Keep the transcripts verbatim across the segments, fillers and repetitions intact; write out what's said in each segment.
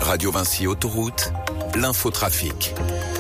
Radio Vinci Autoroute, l'infotrafic.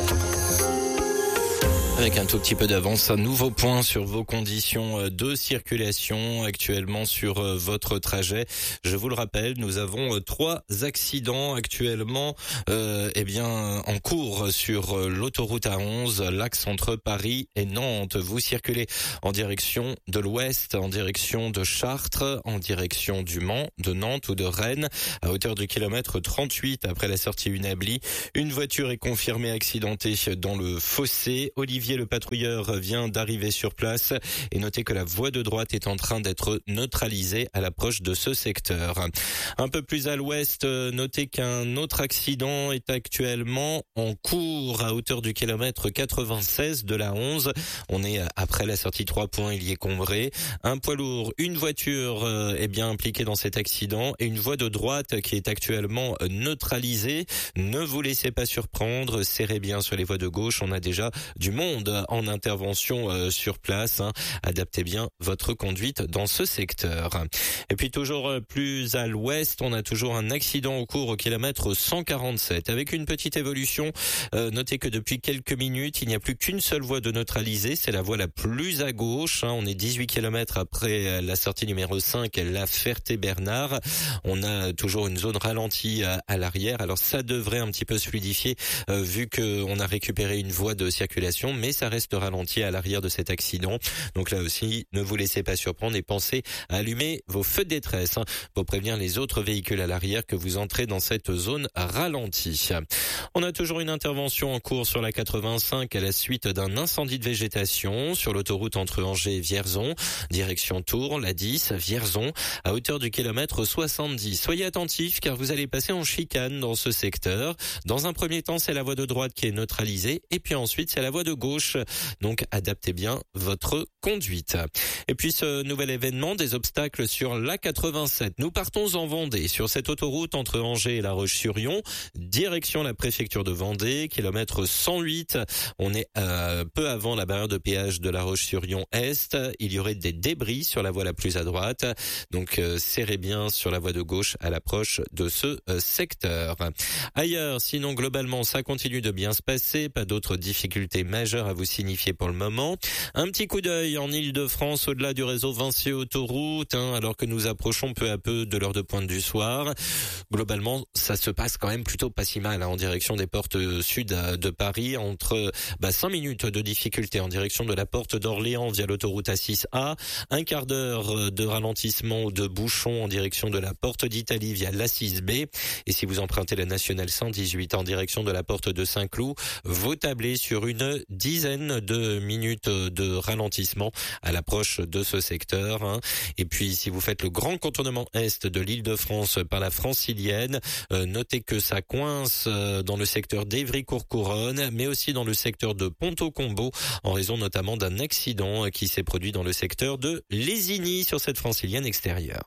Avec un tout petit peu d'avance, un nouveau point sur vos conditions de circulation actuellement sur votre trajet. Je vous le rappelle, nous avons trois accidents actuellement euh, eh bien, en cours sur l'autoroute A onze, l'axe entre Paris et Nantes. Vous circulez en direction de l'ouest, en direction de Chartres, en direction du Mans, de Nantes ou de Rennes, à hauteur du kilomètre trente-huit après la sortie Unabli. Une voiture est confirmée accidentée dans le fossé. Olivier le patrouilleur vient d'arriver sur place et notez que la voie de droite est en train d'être neutralisée à l'approche de ce secteur. Un peu plus à l'ouest, notez qu'un autre accident est actuellement en cours à hauteur du kilomètre quatre-vingt-seize de la onze. On est après la sortie trois points, il y est Combré. Un poids lourd, une voiture est bien impliquée dans cet accident et une voie de droite qui est actuellement neutralisée. Ne vous laissez pas surprendre, serrez bien sur les voies de gauche, on a déjà du monde en intervention euh, sur place. Hein. Adaptez bien votre conduite dans ce secteur. Et puis toujours plus à l'ouest, on a toujours un accident au cours au kilomètre cent quarante-sept. Avec une petite évolution, euh, notez que depuis quelques minutes, il n'y a plus qu'une seule voie de neutralisée. C'est la voie la plus à gauche. Hein. On est dix-huit kilomètres après la sortie numéro cinq, la Ferté-Bernard. On a toujours une zone ralentie à, à l'arrière. Alors ça devrait un petit peu se fluidifier euh, vu qu'on a récupéré une voie de circulation, mais ça reste ralenti à l'arrière de cet accident. Donc là aussi, ne vous laissez pas surprendre et pensez à allumer vos feux de détresse hein, pour prévenir les autres véhicules à l'arrière que vous entrez dans cette zone ralentie. On a toujours une intervention en cours sur la quatre-vingt-cinq à la suite d'un incendie de végétation sur l'autoroute entre Angers et Vierzon, direction Tours, la dix, Vierzon, à hauteur du kilomètre soixante-dix. Soyez attentifs car vous allez passer en chicane dans ce secteur. Dans un premier temps, c'est la voie de droite qui est neutralisée et puis ensuite, c'est la voie de gauche. Donc adaptez bien votre conduite. Et puis ce nouvel événement, des obstacles sur l'A quatre-vingt-sept. Nous partons en Vendée sur cette autoroute entre Angers et La Roche-sur-Yon, direction la préfecture de Vendée, kilomètre cent huit. On est euh, peu avant la barrière de péage de La Roche-sur-Yon Est. Il y aurait des débris sur la voie la plus à droite. Donc euh, serrez bien sur la voie de gauche à l'approche de ce euh, secteur. Ailleurs, sinon globalement, ça continue de bien se passer. Pas d'autres difficultés majeures à vous signifier pour le moment. Un petit coup d'œil en Ile-de-France au-delà du réseau Vinci Autoroute, hein, alors que nous approchons peu à peu de l'heure de pointe du soir. Globalement, ça se passe quand même plutôt pas si mal hein, en direction des portes sud de Paris, entre bah, cinq minutes de difficulté en direction de la porte d'Orléans via l'autoroute A six A, un quart d'heure de ralentissement de bouchons en direction de la porte d'Italie via l'A six B. Et si vous empruntez la nationale cent dix-huit en direction de la porte de Saint-Cloud, vous tablez sur une dizaine de minutes de ralentissement à l'approche de ce secteur. Hein. Et puis, si vous faites le grand contournement est de l'Île-de-France par la Francilienne, euh, notez que ça coince euh, dans le secteur d'Évry-Courcouronnes, mais aussi dans le secteur de Ponto-Combo, en raison notamment d'un accident qui s'est produit dans le secteur de Lésigny sur cette Francilienne extérieure.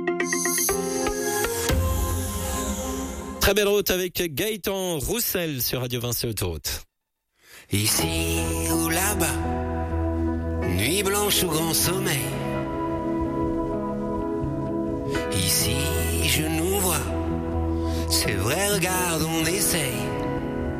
Très belle route avec Gaëtan Roussel sur Radio Vinci Autoroute. Ici ou là-bas, nuit blanche ou grand sommeil. Ici je nous vois, c'est vrai, regarde, on essaye.